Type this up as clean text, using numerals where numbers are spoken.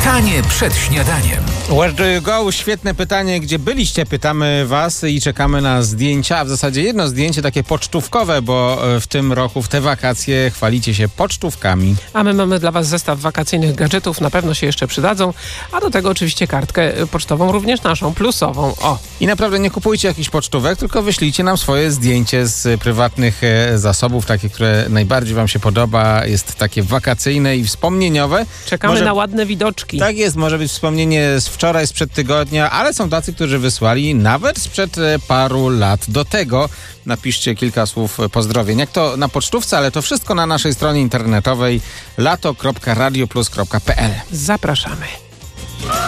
Pytanie przed śniadaniem. Where do you go? Świetne pytanie. Gdzie byliście? Pytamy was i czekamy na zdjęcia, a w zasadzie jedno zdjęcie takie pocztówkowe, bo w tym roku, w te wakacje chwalicie się pocztówkami. A my mamy dla was zestaw wakacyjnych gadżetów, na pewno się jeszcze przydadzą, a do tego oczywiście kartkę pocztową, również naszą, plusową. O! I naprawdę nie kupujcie jakichś pocztówek, tylko wyślijcie nam swoje zdjęcie z prywatnych zasobów, takie, które najbardziej wam się podoba, jest takie wakacyjne i wspomnieniowe. Czekamy na ładne widoczki. Tak jest, może być wspomnienie z wczoraj, sprzed tygodnia, ale są tacy, którzy wysłali nawet sprzed paru lat. Do tego napiszcie kilka słów pozdrowień. Jak to na pocztówce, ale to wszystko na naszej stronie internetowej lato.radioplus.pl. Zapraszamy.